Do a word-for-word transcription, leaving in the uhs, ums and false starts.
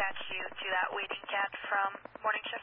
attach you to that waiting cat from morning shift?